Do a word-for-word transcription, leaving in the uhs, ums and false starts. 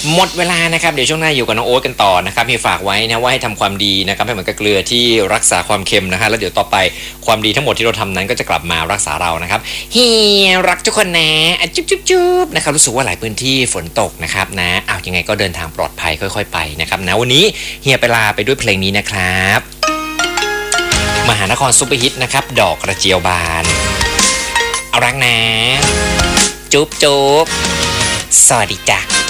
หมดเวลานะครับเดี๋ยวช่วงหน้าอยู่กับน้องโอ๊ตกันต่อนะครับมีฝากไว้นะว่าให้ทำความดีนะครับให้เหมือนกับเกลือที่รักษาความเค็มนะฮะแล้วเดี๋ยวต่อไปความดีทั้งหมดที่เราทำนั้นก็จะกลับมารักษาเรานะครับเฮียรักทุกคนนะอ่ะจุ๊บจุ๊บจุ๊บนะครับรู้สึกว่าหลายพื้นที่ฝนตกนะครับนะอ้าวยังไงก็เดินทางปลอดภัยค่อยๆไปนะครับนะวันนี้เฮียไปลาไปด้วยเพลงนี้นะครับมหานครซุปเปอร์ฮิตนะครับดอกกระเจียวบานเอารักนะจุ๊บจุ๊บสวัสดีจ้ะ